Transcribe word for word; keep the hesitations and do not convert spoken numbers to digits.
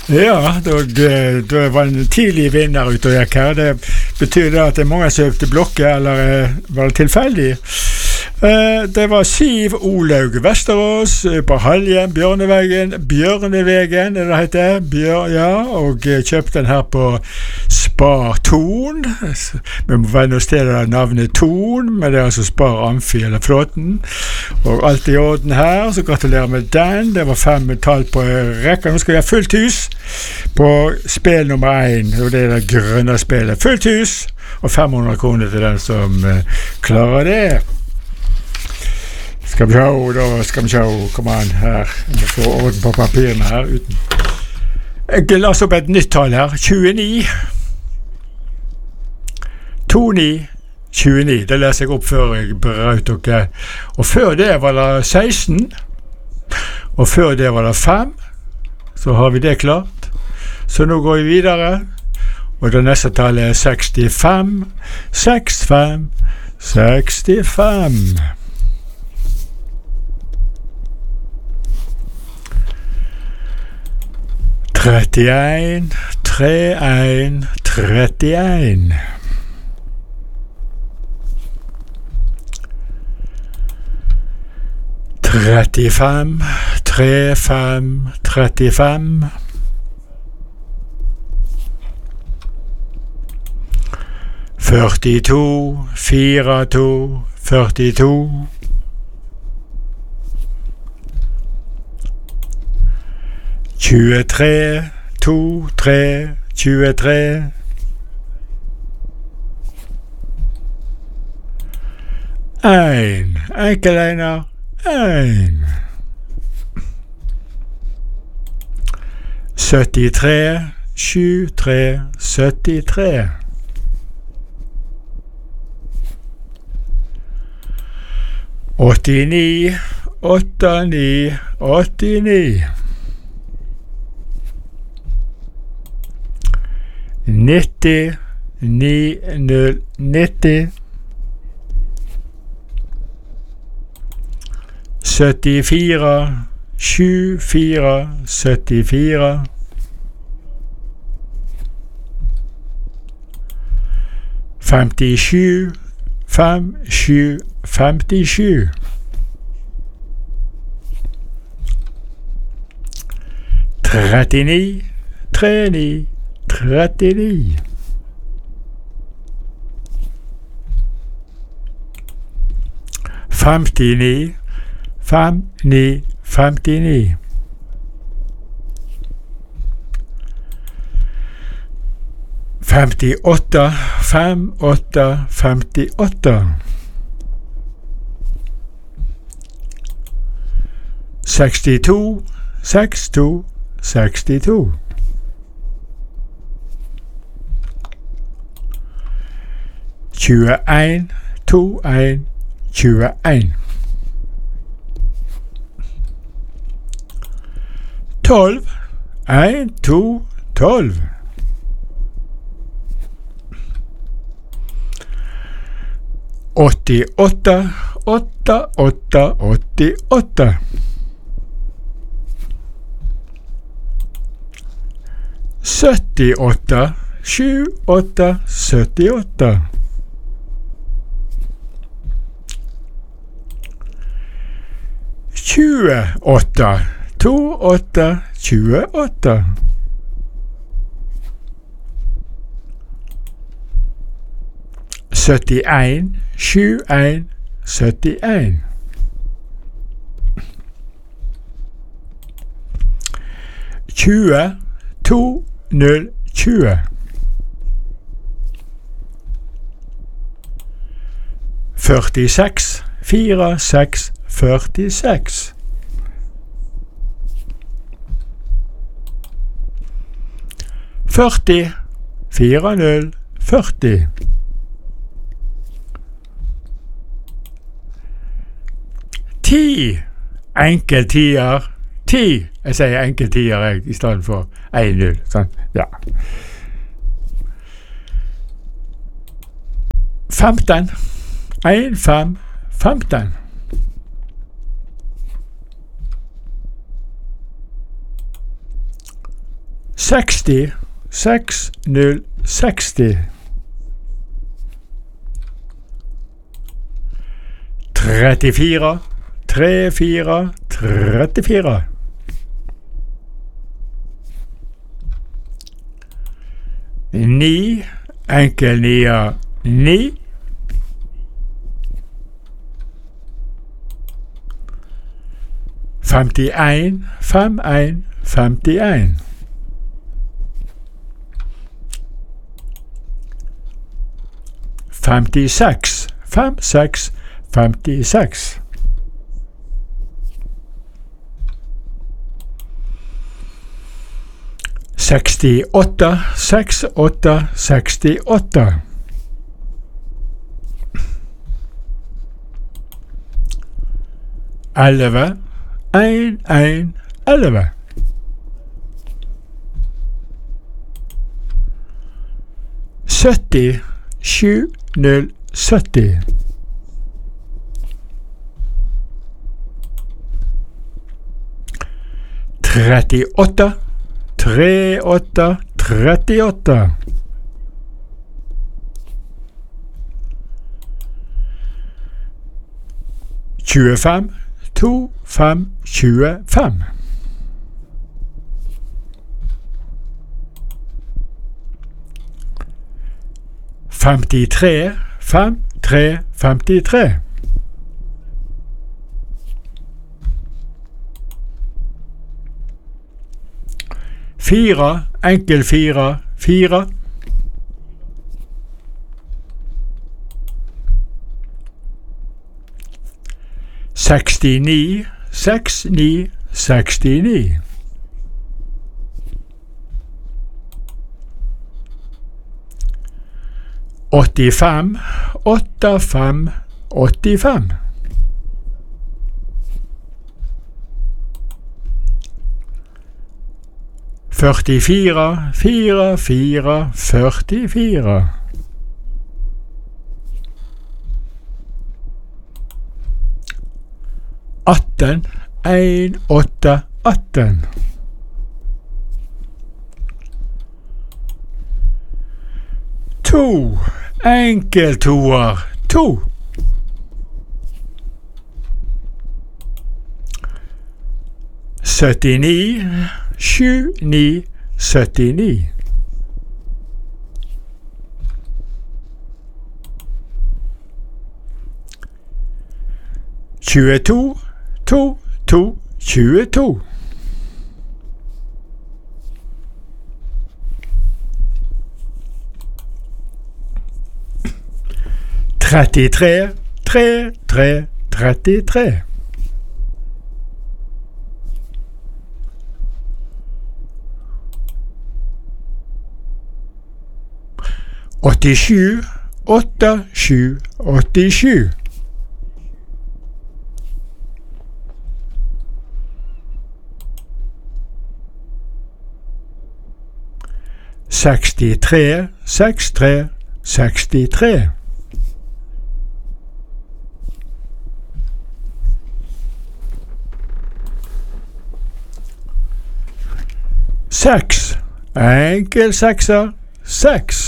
Ja, det var en tidlig vinner ute og gikk her. Det betyr det at det er mange som øvde blokker, eller var det tilfeldig? Det var Siv Olaug Vesterås på Halhjem, Bjørnevegen, Bjørnevegen, det heter Bjør, ja, og kjøpte den her på Spar Ton. Vi må være noe sted av navnet Ton, men det er altså Spar Amfi eller Flåten. Og alt i orden her, så gratulerer med den. Det var fem tall på rekken. Nå skal vi ha fullt hus på spill nummer én, og det er det grønne spillet. Fullt hus, og fem hundre kroner til den som uh, klarer det. Skal vi se, da skal vi se, kom an her, vi får orden på papirene her uten. Jeg la oss opp et nytt tall her, tjueni. to ni tjueni, det leser jeg opp før jeg brøt dere. Og før det var det seksten, og før det var det fem, så har vi det klart. Så nå går vi videre, og det neste tallet er sekstifem, sekstifem, sekstifem. trettien, trettien, trettien. trettifem, trettifem, trettifem. førtito, førtito, førtito. tjuetre, to, tre, tjuetre. Ein, enkeltegner, ein. syttitre, sju, tre, syttitre. åttini, åtte, ni, åttini. nitti, ni, null, nitti. syttifire, sju, fire, syttifire. femtisju, fem, sju, femtisju. trettini, trettini, trettini. femtini, fem, ni, femtini. femtiåtte, fem, åtte, femtiåtte. sekstito, seks, to, sekstito. tjueen, to, en, tjueen. tolv, en, to, tolv. åttiåtte, åtte, åtte, åttiåtte. syttiåtte, sju, åtte, syttiåtte. tjueåtte, to, åtte, tjueåtte. syttien, sju, en, syttien. tjue, to, null, tjue. førtiseks, fire, seks, førtiseks. førti, fire, null, førti. ti, enkeltier, ti. Jeg sier enkeltier jeg, i stedet for en null, sånn, ja. femten, en, fem, femten. seksti, seks null seksti. trettifire, tre fire, trettifire. Ni, enkel nier, ni. Femtien, fem en, femtien. Femtiseks, fem seks, femtiseks. Sekstiåtte, seks åtte, sekstiåtte. Elleve, en en, elleve. Sytti, sju null sytti. Trettiåtte, tre åtte, trettiåtte. Tjuefem, to fem, tjuefem. Femtitre, fem tre, femtitre. Fire, enkel fire, fire. Sekstini, seks ni, sekstini. Åttifem, åtte fem, åttifem. Førtifire, fire, fire, førtifire. Atten, en, åtte, atten. To, enkel toer, to. Syttini, sju, ni, syttini. Tjueto, to, to, tjueto. Trettitre, tre, tre, trettitre. Åttisju, åtte, sju, åttisju. Sekstitre, seks tre, sekstitre. Seks, enkel sekser, seks.